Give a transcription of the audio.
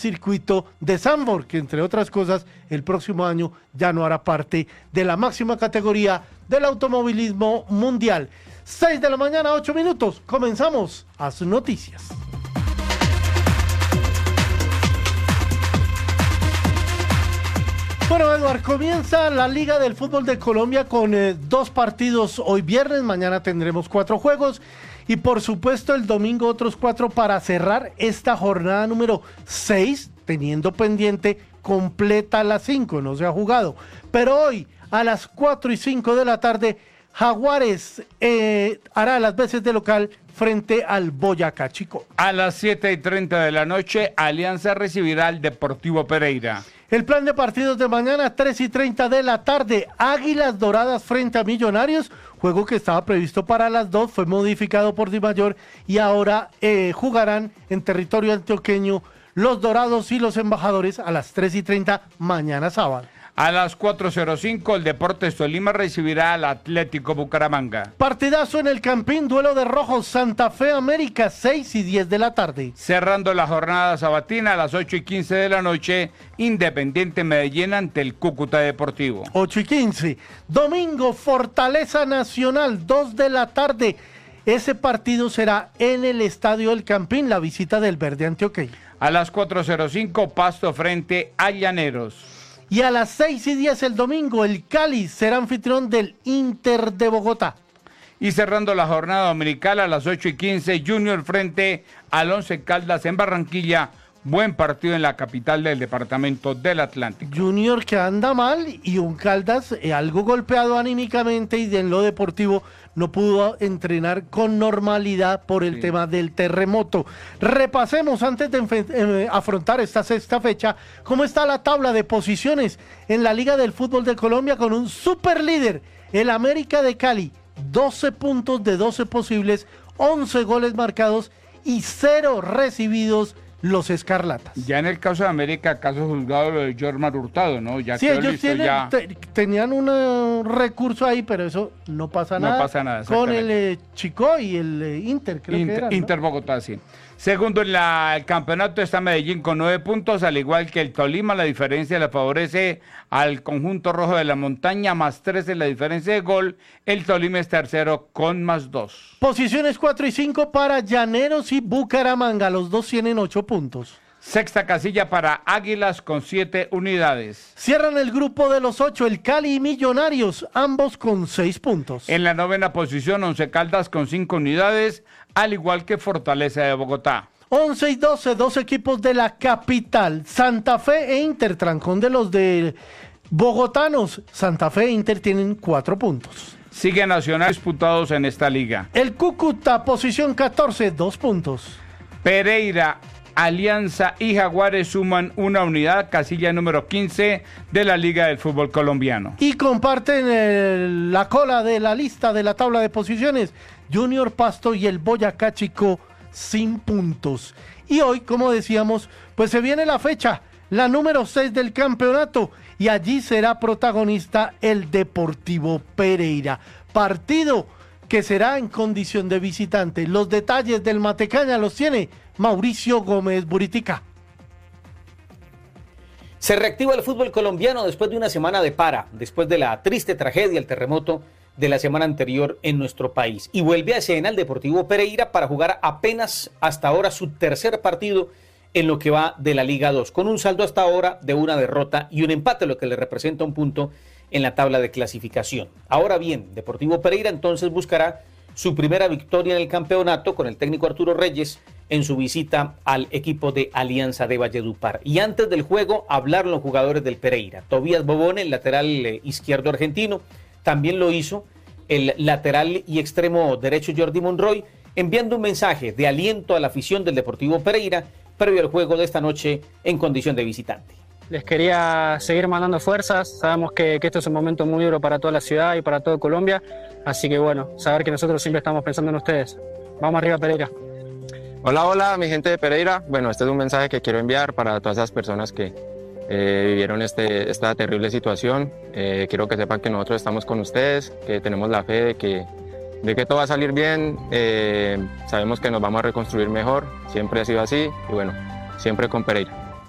circuito de Zandvoort, que entre otras cosas el próximo año ya no hará parte de la máxima categoría del automovilismo mundial. 6 de la mañana, 8 minutos, comenzamos a sus noticias. Bueno, Eduardo, comienza la Liga del Fútbol de Colombia con 2 partidos hoy viernes, mañana tendremos 4 juegos y por supuesto el domingo otros 4 para cerrar esta jornada número 6, teniendo pendiente completa las 5, no se ha jugado. Pero hoy a las 4 y 5 de la tarde, Jaguares hará las veces de local frente al Boyacá Chico. A las 7:30 de la noche, Alianza recibirá al Deportivo Pereira. El plan de partidos de mañana, 3:30 de la tarde, Águilas Doradas frente a Millonarios, juego que estaba previsto para las 2, fue modificado por Dimayor y ahora jugarán en territorio antioqueño los Dorados y los Embajadores a las 3:30 mañana sábado. A las 4:05 el Deportes Tolima recibirá al Atlético Bucaramanga. Partidazo en el Campín, duelo de rojos, Santa Fe América, 6:10 de la tarde. Cerrando la jornada sabatina a las 8:15 de la noche, Independiente Medellín ante el Cúcuta Deportivo. 8:15. Domingo, Fortaleza Nacional, 2 de la tarde. Ese partido será en el Estadio del Campín, la visita del Verde Antioqueño. A las 4:05 Pasto frente a Llaneros. Y a las 6:10 el domingo, el Cali será anfitrión del Inter de Bogotá. Y cerrando la jornada dominical a las 8:15, Junior frente al Once Caldas en Barranquilla. Buen partido en la capital del departamento del Atlántico. Junior que anda mal y un Caldas algo golpeado anímicamente y en lo deportivo no pudo entrenar con normalidad por el tema del terremoto. Repasemos antes de afrontar esta sexta fecha cómo está la tabla de posiciones en la Liga del Fútbol de Colombia con un super líder, el América de Cali, 12 puntos de 12 posibles, 11 goles marcados y 0 recibidos los Escarlatas. Ya en el caso de América, caso juzgado lo de Jormar Hurtado, ¿no? Ya sí, ellos tenían un recurso ahí, pero eso no pasa nada. No pasa nada. Con el Chico y el Inter, creo que era, ¿no? Inter Bogotá, sí. Segundo en el campeonato está Medellín con 9 puntos, al igual que el Tolima. La diferencia le favorece al conjunto rojo de la montaña, más 3 en la diferencia de gol. El Tolima es tercero con más 2. Posiciones 4 y 5 para Llaneros y Bucaramanga. Los dos tienen 8 puntos. Sexta casilla para Águilas con 7 unidades. Cierran el grupo de los 8, el Cali y Millonarios, ambos con 6 puntos. En la novena posición, Once Caldas con 5 unidades, al igual que Fortaleza de Bogotá. 11 y 12, 2 equipos de la capital, Santa Fe e Inter, trancón de los de bogotanos. Santa Fe e Inter tienen 4 puntos. Sigue Nacional disputados en esta liga. El Cúcuta, posición 14, 2 puntos. Pereira, Alianza y Jaguares suman 1 unidad, casilla número 15 de la Liga del Fútbol Colombiano. Y comparten la cola de la lista de la tabla de posiciones, Junior, Pasto y el Boyacá Chico sin puntos. Y hoy, como decíamos, pues se viene la fecha, la número 6 del campeonato, y allí será protagonista el Deportivo Pereira. Partido que será en condición de visitante. Los detalles del Matecaña los tiene Mauricio Gómez Buritica. Se reactiva el fútbol colombiano después de una semana de para, después de la triste tragedia, el terremoto de la semana anterior en nuestro país. Y vuelve a escena el Deportivo Pereira para jugar apenas hasta ahora su tercer partido en lo que va de la Liga 2, con un saldo hasta ahora de una derrota y un empate, lo que le representa un punto en la tabla de clasificación. Ahora bien, Deportivo Pereira entonces buscará su primera victoria en el campeonato con el técnico Arturo Reyes en su visita al equipo de Alianza de Valledupar. Y antes del juego hablaron los jugadores del Pereira. Tobías Bobone, el lateral izquierdo argentino, también lo hizo el lateral y extremo derecho Jordi Monroy, enviando un mensaje de aliento a la afición del Deportivo Pereira previo al juego de esta noche en condición de visitante. Les quería seguir mandando fuerzas, sabemos que esto es un momento muy duro para toda la ciudad y para toda Colombia, así que bueno, saber que nosotros siempre estamos pensando en ustedes. Vamos arriba, Pereira. Hola, hola, mi gente de Pereira. Bueno, este es un mensaje que quiero enviar para todas esas personas que vivieron esta terrible situación. Quiero que sepan que nosotros estamos con ustedes, que tenemos la fe de que todo va a salir bien. Sabemos que nos vamos a reconstruir mejor, siempre ha sido así y bueno, siempre con Pereira.